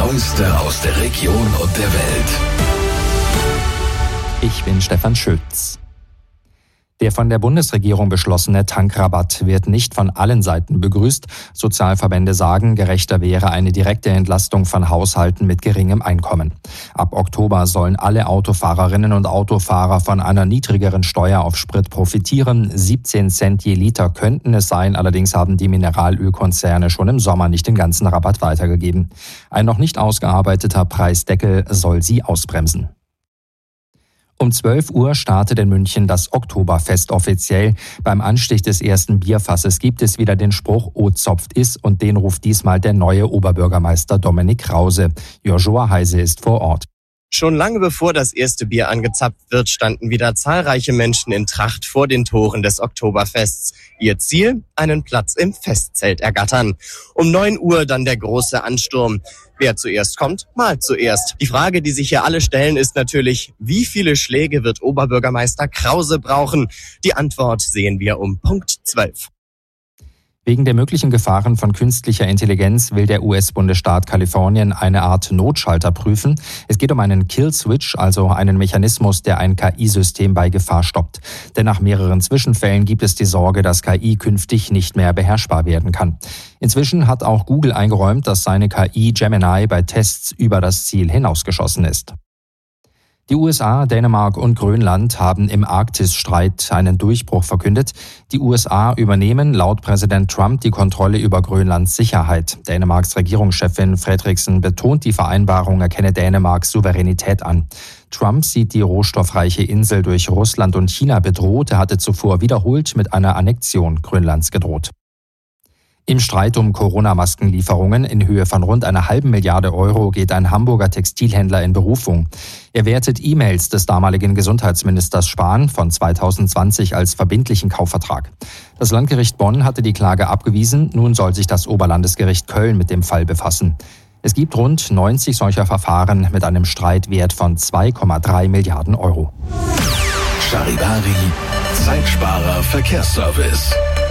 Neueste aus der Region und der Welt. Ich bin Stefan Schütz. Der von der Bundesregierung beschlossene Tankrabatt wird nicht von allen Seiten begrüßt. Sozialverbände sagen, gerechter wäre eine direkte Entlastung von Haushalten mit geringem Einkommen. Ab Oktober sollen alle Autofahrerinnen und Autofahrer von einer niedrigeren Steuer auf Sprit profitieren. 17 Cent je Liter könnten es sein, allerdings haben die Mineralölkonzerne schon im Sommer nicht den ganzen Rabatt weitergegeben. Ein noch nicht ausgearbeiteter Preisdeckel soll sie ausbremsen. Um 12 Uhr startet in München das Oktoberfest offiziell. Beim Anstich des ersten Bierfasses gibt es wieder den Spruch "O zopft is" und den ruft diesmal der neue Oberbürgermeister Dominik Krause. Joshua Heise ist vor Ort. Schon lange bevor das erste Bier angezapft wird, standen wieder zahlreiche Menschen in Tracht vor den Toren des Oktoberfests. Ihr Ziel? Einen Platz im Festzelt ergattern. Um 9 Uhr dann der große Ansturm. Wer zuerst kommt, malt zuerst. Die Frage, die sich hier alle stellen, ist natürlich, wie viele Schläge wird Oberbürgermeister Krause brauchen? Die Antwort sehen wir um Punkt 12. Wegen der möglichen Gefahren von künstlicher Intelligenz will der US-Bundesstaat Kalifornien eine Art Notschalter prüfen. Es geht um einen Kill-Switch, also einen Mechanismus, der ein KI-System bei Gefahr stoppt. Denn nach mehreren Zwischenfällen gibt es die Sorge, dass KI künftig nicht mehr beherrschbar werden kann. Inzwischen hat auch Google eingeräumt, dass seine KI Gemini bei Tests über das Ziel hinausgeschossen ist. Die USA, Dänemark und Grönland haben im Arktisstreit einen Durchbruch verkündet. Die USA übernehmen laut Präsident Trump die Kontrolle über Grönlands Sicherheit. Dänemarks Regierungschefin Frederiksen betont, die Vereinbarung erkenne Dänemarks Souveränität an. Trump sieht die rohstoffreiche Insel durch Russland und China bedroht. Er hatte zuvor wiederholt mit einer Annexion Grönlands gedroht. Im Streit um Corona-Maskenlieferungen in Höhe von rund 1,5 Milliarde Euro geht ein Hamburger Textilhändler in Berufung. Er wertet E-Mails des damaligen Gesundheitsministers Spahn von 2020 als verbindlichen Kaufvertrag. Das Landgericht Bonn hatte die Klage abgewiesen. Nun soll sich das Oberlandesgericht Köln mit dem Fall befassen. Es gibt rund 90 solcher Verfahren mit einem Streitwert von 2,3 Milliarden Euro. Charivari, Zeitsparer Verkehrsservice.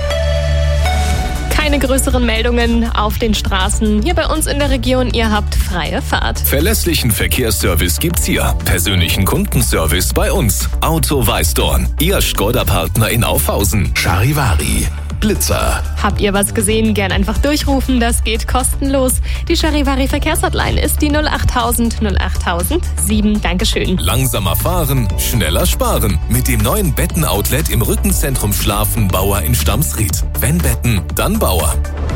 Keine größeren Meldungen auf den Straßen. Hier bei uns in der Region, ihr habt freie Fahrt. Verlässlichen Verkehrsservice gibt's hier. Persönlichen Kundenservice bei uns. Auto Weißdorn, Ihr Skoda-Partner in Aufhausen. Charivari, Blitzer. Habt ihr was gesehen? Gern einfach durchrufen, das geht kostenlos. Die Charivari Verkehrshotline ist die 08000 08007. Dankeschön. Langsamer fahren, schneller sparen. Mit dem neuen Betten-Outlet im Rückenzentrum Schlafen Bauer in Stamsried. Wenn Betten, dann Bauer.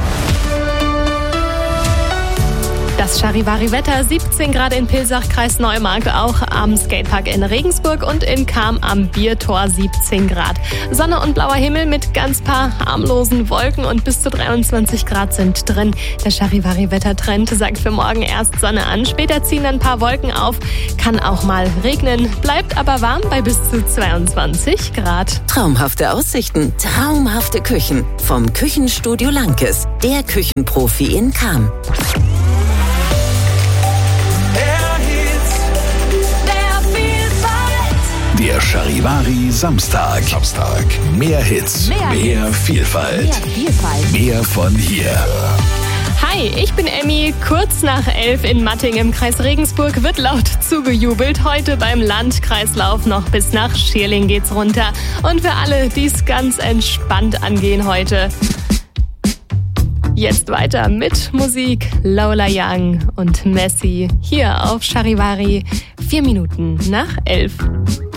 Das Charivari-Wetter, 17 Grad in Pilsach, Kreis Neumarkt, auch am Skatepark in Regensburg und in Cham am Biertor 17 Grad. Sonne und blauer Himmel mit ganz paar harmlosen Wolken und bis zu 23 Grad sind drin. Der Charivari-Wettertrend sagt für morgen erst Sonne an, später ziehen ein paar Wolken auf, kann auch mal regnen, bleibt aber warm bei bis zu 22 Grad. Traumhafte Aussichten, traumhafte Küchen vom Küchenstudio Lankes, der Küchenprofi in Cham. Der Charivari Samstag. Mehr Hits, mehr Vielfalt. Mehr von hier. Hi, ich bin Emmy. Kurz nach 11 in Matting im Kreis Regensburg wird laut zugejubelt. Heute beim Landkreislauf noch bis nach Schierling geht's runter. Und für alle, die es ganz entspannt angehen heute. Jetzt weiter mit Musik. Lola Young und Messi hier auf Charivari. 4 Minuten nach 11.